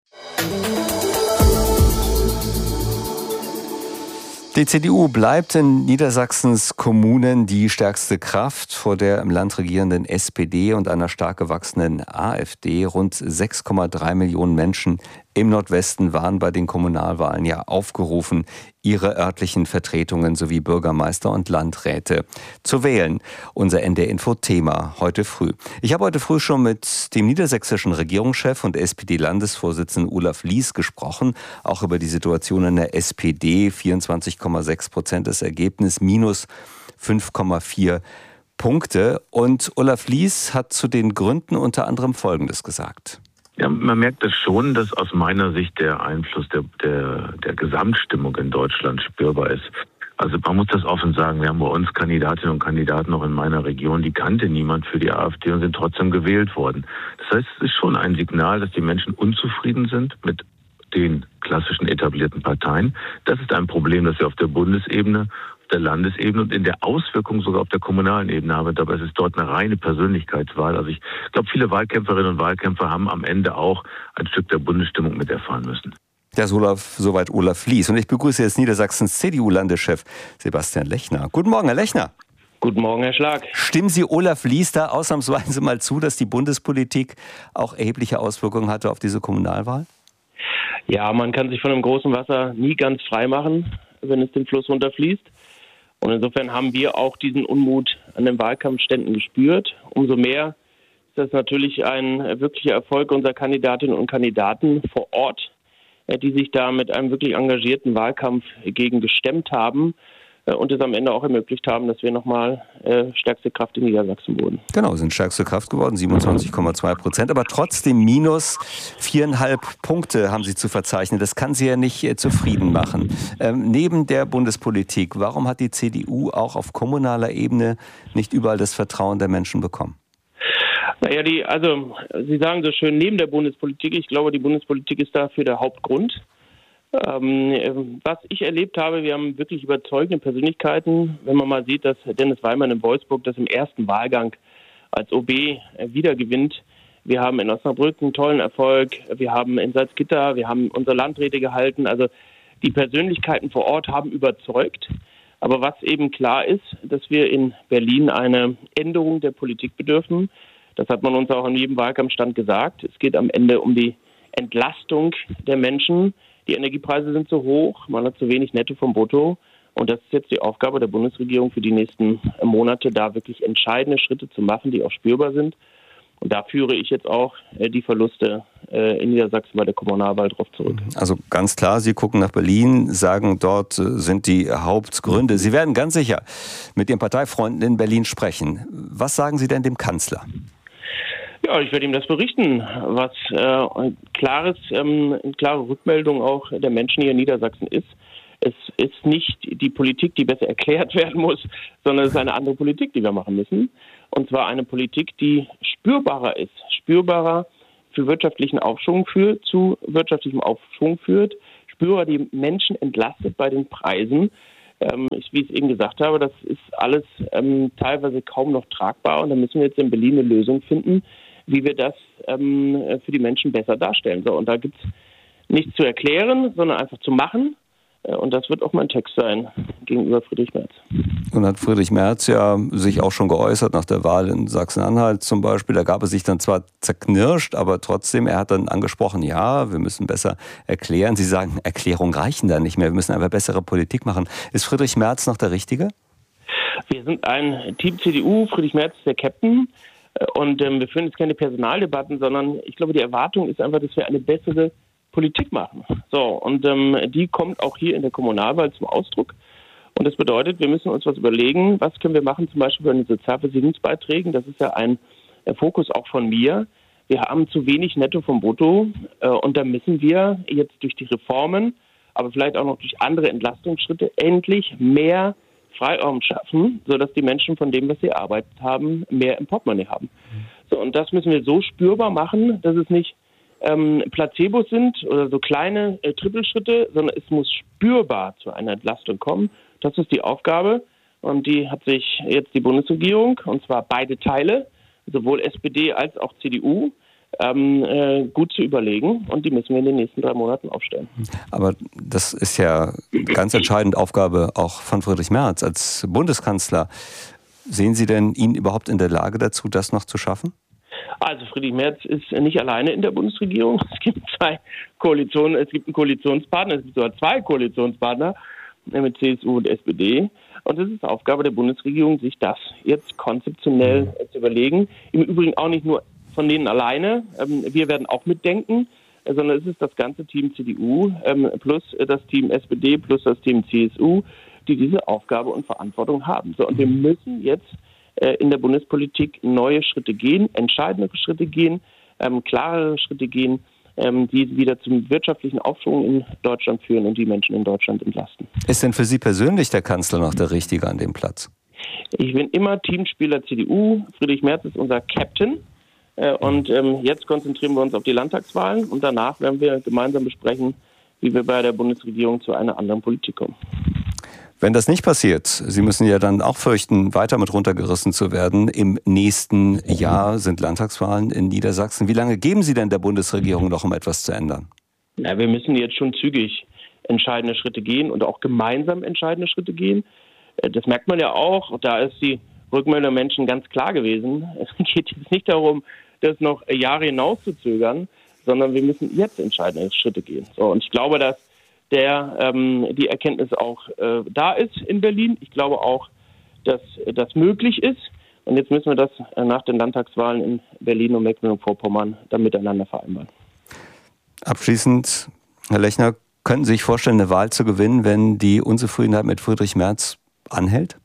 Die C D U bleibt in Niedersachsens Kommunen die stärkste Kraft vor der im Land regierenden S P D und einer stark gewachsenen AfD. Rund sechs Komma drei Millionen Menschen im Nordwesten waren bei den Kommunalwahlen ja aufgerufen, ihre örtlichen Vertretungen sowie Bürgermeister und Landräte zu wählen. Unser N D R-Info-Thema heute früh. Ich habe heute früh schon mit dem niedersächsischen Regierungschef und S P D-Landesvorsitzenden Olaf Lies gesprochen, auch über die Situation in der S P D. vierundzwanzig Komma sechs Prozent das Ergebnis, minus fünf Komma vier Punkte. Und Olaf Lies hat zu den Gründen unter anderem Folgendes gesagt. Ja, man merkt es schon, dass aus meiner Sicht der Einfluss der, der, der Gesamtstimmung in Deutschland spürbar ist. Also man muss das offen sagen, wir haben bei uns Kandidatinnen und Kandidaten noch in meiner Region, die kannte niemand für die AfD und sind trotzdem gewählt worden. Das heißt, es ist schon ein Signal, dass die Menschen unzufrieden sind mit den klassischen etablierten Parteien. Das ist ein Problem, das wir auf der Bundesebene, der Landesebene und in der Auswirkung sogar auf der kommunalen Ebene haben. Dabei ist es dort eine reine Persönlichkeitswahl. Also ich glaube, viele Wahlkämpferinnen und Wahlkämpfer haben am Ende auch ein Stück der Bundesstimmung mit erfahren müssen. Das ist Olaf, soweit Olaf Lies. Und ich begrüße jetzt Niedersachsens C D U-Landeschef Sebastian Lechner. Guten Morgen, Herr Lechner. Guten Morgen, Herr Schlag. Stimmen Sie Olaf Lies da ausnahmsweise mal zu, dass die Bundespolitik auch erhebliche Auswirkungen hatte auf diese Kommunalwahl? Ja, man kann sich von dem großen Wasser nie ganz frei machen, wenn es den Fluss runterfließt. Und insofern haben wir auch diesen Unmut an den Wahlkampfständen gespürt. Umso mehr ist das natürlich ein wirklicher Erfolg unserer Kandidatinnen und Kandidaten vor Ort, die sich da mit einem wirklich engagierten Wahlkampf gegen gestemmt haben und es am Ende auch ermöglicht haben, dass wir nochmal äh, stärkste Kraft in Niedersachsen wurden. Genau, sind stärkste Kraft geworden, siebenundzwanzig Komma zwei Prozent, aber trotzdem minus viereinhalb Punkte haben Sie zu verzeichnen. Das kann Sie ja nicht äh, zufrieden machen. Ähm, neben der Bundespolitik, warum hat die C D U auch auf kommunaler Ebene nicht überall das Vertrauen der Menschen bekommen? Naja, die, also Sie sagen so schön, neben der Bundespolitik, ich glaube, die Bundespolitik ist dafür der Hauptgrund. Ähm, was ich erlebt habe, wir haben wirklich überzeugende Persönlichkeiten. Wenn man mal sieht, dass Dennis Weimann in Wolfsburg das im ersten Wahlgang als O B wiedergewinnt. Wir haben in Osnabrück einen tollen Erfolg. Wir haben in Salzgitter, wir haben unsere Landräte gehalten. Also die Persönlichkeiten vor Ort haben überzeugt. Aber was eben klar ist, dass wir in Berlin eine Änderung der Politik bedürfen. Das hat man uns auch in jedem Wahlkampfstand gesagt. Es geht am Ende um die Entlastung der Menschen. Die Energiepreise sind zu hoch, man hat zu wenig Netto vom Brutto. Und das ist jetzt die Aufgabe der Bundesregierung für die nächsten Monate, da wirklich entscheidende Schritte zu machen, die auch spürbar sind. Und da führe ich jetzt auch äh, die Verluste äh, in Niedersachsen bei der Kommunalwahl drauf zurück. Also ganz klar, Sie gucken nach Berlin, sagen, dort äh, sind die Hauptgründe. Sie werden ganz sicher mit Ihren Parteifreunden in Berlin sprechen. Was sagen Sie denn dem Kanzler? Ja, ich werde ihm das berichten, was äh, ein klares, ähm, eine klare Rückmeldung auch der Menschen hier in Niedersachsen ist. Es ist nicht die Politik, die besser erklärt werden muss, sondern es ist eine andere Politik, die wir machen müssen. Und zwar eine Politik, die spürbarer ist, spürbarer für wirtschaftlichen Aufschwung führt, zu wirtschaftlichem Aufschwung führt, spürbar die Menschen entlastet bei den Preisen. Ähm, ich, wie ich es eben gesagt habe, das ist alles ähm, teilweise kaum noch tragbar. Und da müssen wir jetzt in Berlin eine Lösung finden, wie wir das ähm, für die Menschen besser darstellen. So, und da gibt es nichts zu erklären, sondern einfach zu machen. Und das wird auch mein Text sein gegenüber Friedrich Merz. Und hat Friedrich Merz ja sich auch schon geäußert nach der Wahl in Sachsen-Anhalt zum Beispiel. Da gab es sich dann zwar zerknirscht, aber trotzdem, er hat dann angesprochen, ja, wir müssen besser erklären. Sie sagen, Erklärungen reichen da nicht mehr, wir müssen einfach bessere Politik machen. Ist Friedrich Merz noch der Richtige? Wir sind ein Team C D U, Friedrich Merz ist der Captain. Und ähm, wir führen jetzt keine Personaldebatten, sondern ich glaube, die Erwartung ist einfach, dass wir eine bessere Politik machen. So, und ähm, die kommt auch hier in der Kommunalwahl zum Ausdruck. Und das bedeutet, wir müssen uns was überlegen, was können wir machen, zum Beispiel bei den Sozialversicherungsbeiträgen. Das ist ja ein äh, Fokus auch von mir. Wir haben zu wenig Netto vom Brutto äh, und da müssen wir jetzt durch die Reformen, aber vielleicht auch noch durch andere Entlastungsschritte endlich mehr Freiraum schaffen, sodass die Menschen von dem, was sie erarbeitet haben, mehr im Portemonnaie haben. So, und das müssen wir so spürbar machen, dass es nicht ähm, Placebos sind oder so kleine äh, Trippelschritte, sondern es muss spürbar zu einer Entlastung kommen. Das ist die Aufgabe und die hat sich jetzt die Bundesregierung, und zwar beide Teile, sowohl S P D als auch C D U, ähm, äh, gut zu überlegen, und die müssen wir in den nächsten drei Monaten aufstellen. Aber das ist ja ganz entscheidend Aufgabe auch von Friedrich Merz als Bundeskanzler. Sehen Sie denn ihn überhaupt in der Lage dazu, das noch zu schaffen? Also Friedrich Merz ist nicht alleine in der Bundesregierung. Es gibt zwei Koalitionen, es gibt einen Koalitionspartner, es gibt sogar zwei Koalitionspartner mit C S U und S P D. Und es ist Aufgabe der Bundesregierung, sich das jetzt konzeptionell mhm. zu überlegen. Im Übrigen auch nicht nur von denen alleine. Wir werden auch mitdenken, sondern es ist das ganze Team C D U plus das Team S P D plus das Team C S U, die diese Aufgabe und Verantwortung haben. So, und wir müssen jetzt in der Bundespolitik neue Schritte gehen, entscheidende Schritte gehen, ähm, klarere Schritte gehen, ähm, die wieder zum wirtschaftlichen Aufschwung in Deutschland führen und die Menschen in Deutschland entlasten. Ist denn für Sie persönlich der Kanzler noch der Richtige an dem Platz? Ich bin immer Teamspieler C D U. Friedrich Merz ist unser Captain. Äh, und ähm, jetzt konzentrieren wir uns auf die Landtagswahlen und danach werden wir gemeinsam besprechen, wie wir bei der Bundesregierung zu einer anderen Politik kommen. Wenn das nicht passiert, Sie müssen ja dann auch fürchten, weiter mit runtergerissen zu werden. Im nächsten Jahr sind Landtagswahlen in Niedersachsen. Wie lange geben Sie denn der Bundesregierung noch, um etwas zu ändern? Ja, wir müssen jetzt schon zügig entscheidende Schritte gehen und auch gemeinsam entscheidende Schritte gehen. Das merkt man ja auch. Da ist die Rückmeldung der Menschen ganz klar gewesen. Es geht jetzt nicht darum, das noch Jahre hinauszuzögern, sondern wir müssen jetzt entscheidende Schritte gehen. So, und ich glaube, dass der ähm, die Erkenntnis auch äh, da ist in Berlin. Ich glaube auch, dass das möglich ist. Und jetzt müssen wir das äh, nach den Landtagswahlen in Berlin und Mecklenburg-Vorpommern dann miteinander vereinbaren. Abschließend, Herr Lechner, könnten Sie sich vorstellen, eine Wahl zu gewinnen, wenn die Unzufriedenheit mit Friedrich Merz anhält?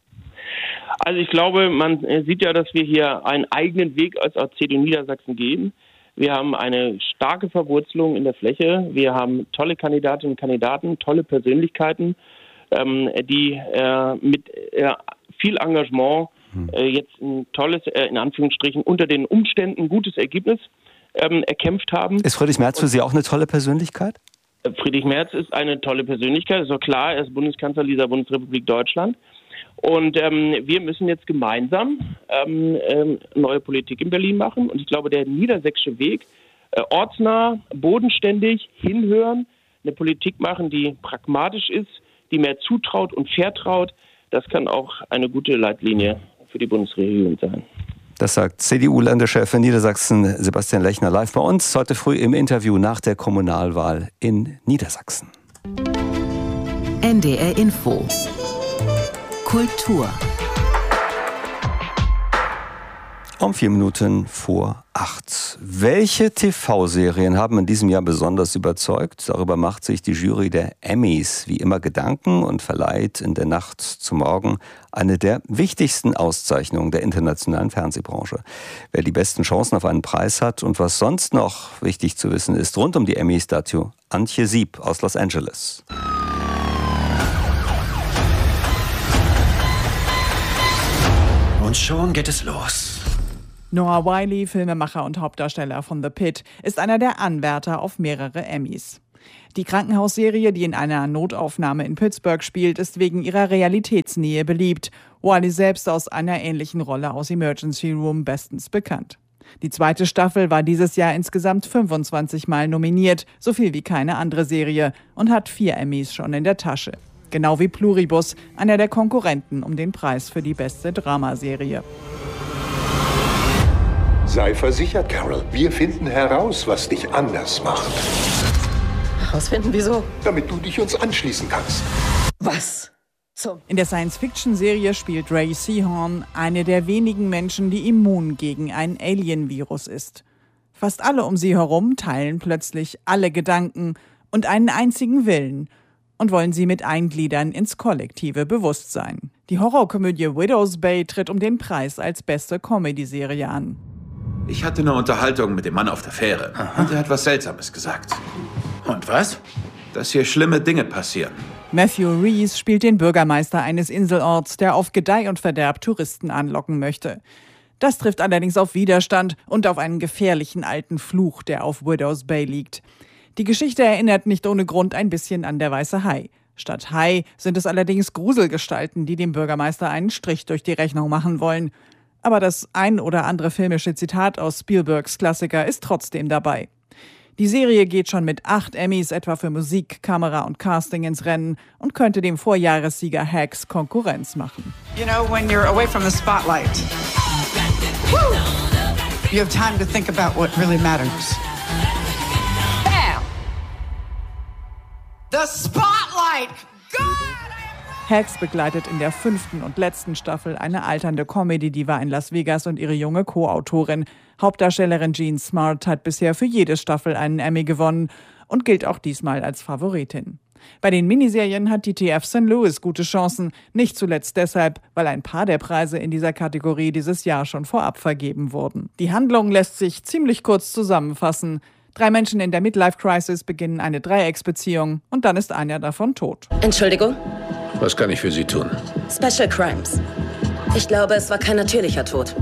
Also ich glaube, man sieht ja, dass wir hier einen eigenen Weg als C D U Niedersachsen gehen. Wir haben eine starke Verwurzelung in der Fläche. Wir haben tolle Kandidatinnen und Kandidaten, tolle Persönlichkeiten, ähm, die äh, mit äh, viel Engagement äh, jetzt ein tolles, äh, in Anführungsstrichen, unter den Umständen gutes Ergebnis ähm, erkämpft haben. Ist Friedrich Merz für Sie auch eine tolle Persönlichkeit? Friedrich Merz ist eine tolle Persönlichkeit, ist doch klar, er ist Bundeskanzler dieser Bundesrepublik Deutschland. Und ähm, wir müssen jetzt gemeinsam ähm, ähm, neue Politik in Berlin machen. Und ich glaube, der niedersächsische Weg, äh, ortsnah, bodenständig, hinhören, eine Politik machen, die pragmatisch ist, die mehr zutraut und vertraut, das kann auch eine gute Leitlinie für die Bundesregierung sein. Das sagt C D U-Landeschef in Niedersachsen Sebastian Lechner live bei uns heute früh im Interview nach der Kommunalwahl in Niedersachsen. N D R Info Kultur. Um vier Minuten vor acht. Welche T V-Serien haben in diesem Jahr besonders überzeugt? Darüber macht sich die Jury der Emmys wie immer Gedanken und verleiht in der Nacht zum Morgen eine der wichtigsten Auszeichnungen der internationalen Fernsehbranche. Wer die besten Chancen auf einen Preis hat und was sonst noch wichtig zu wissen ist, rund um die Emmys dazu Antje Sieb aus Los Angeles. Und schon geht es los. Noah Wyle, Filmemacher und Hauptdarsteller von The Pitt, ist einer der Anwärter auf mehrere Emmys. Die Krankenhausserie, die in einer Notaufnahme in Pittsburgh spielt, ist wegen ihrer Realitätsnähe beliebt. Wyle selbst aus einer ähnlichen Rolle aus Emergency Room bestens bekannt. Die zweite Staffel war dieses Jahr insgesamt fünfundzwanzig Mal nominiert, so viel wie keine andere Serie, und hat vier Emmys schon in der Tasche. Genau wie Pluribus, einer der Konkurrenten um den Preis für die beste Dramaserie. Sei versichert, Carol. Wir finden heraus, was dich anders macht. Herausfinden, wieso? Damit du dich uns anschließen kannst. Was? So. In der Science-Fiction-Serie spielt Ray Seahorn eine der wenigen Menschen, die immun gegen ein Alien-Virus ist. Fast alle um sie herum teilen plötzlich alle Gedanken und einen einzigen Willen und wollen sie mit eingliedern ins kollektive Bewusstsein. Die Horrorkomödie Widow's Bay tritt um den Preis als beste Comedy-Serie an. Ich hatte eine Unterhaltung mit dem Mann auf der Fähre. Aha. Und er hat was Seltsames gesagt. Und was? Dass hier schlimme Dinge passieren. Matthew Rhys spielt den Bürgermeister eines Inselorts, der auf Gedeih und Verderb Touristen anlocken möchte. Das trifft allerdings auf Widerstand und auf einen gefährlichen alten Fluch, der auf Widow's Bay liegt. Die Geschichte erinnert nicht ohne Grund ein bisschen an der Weiße Hai. Statt Hai sind es allerdings Gruselgestalten, die dem Bürgermeister einen Strich durch die Rechnung machen wollen. Aber das ein oder andere filmische Zitat aus Spielbergs Klassiker ist trotzdem dabei. Die Serie geht schon mit acht Emmys etwa für Musik, Kamera und Casting ins Rennen und könnte dem Vorjahressieger Hacks Konkurrenz machen. You know, when you're away from the spotlight, woo, you have time to think about what really matters. Bam! The spotlight! God! Hacks begleitet in der fünften und letzten Staffel eine alternde Comedy-Diva in Las Vegas und ihre junge Co-Autorin. Hauptdarstellerin Jean Smart hat bisher für jede Staffel einen Emmy gewonnen und gilt auch diesmal als Favoritin. Bei den Miniserien hat die T F Saint Louis gute Chancen, nicht zuletzt deshalb, weil ein paar der Preise in dieser Kategorie dieses Jahr schon vorab vergeben wurden. Die Handlung lässt sich ziemlich kurz zusammenfassen. Drei Menschen in der Midlife-Crisis beginnen eine Dreiecksbeziehung und dann ist einer davon tot. Entschuldigung? Was kann ich für Sie tun? Special Crimes. Ich glaube, es war kein natürlicher Tod.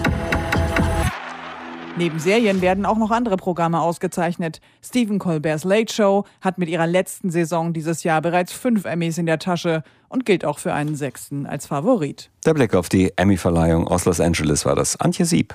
Neben Serien werden auch noch andere Programme ausgezeichnet. Stephen Colbert's Late Show hat mit ihrer letzten Saison dieses Jahr bereits fünf Emmys in der Tasche und gilt auch für einen sechsten als Favorit. Der Blick auf die Emmy-Verleihung aus Los Angeles war das. Antje Sieb.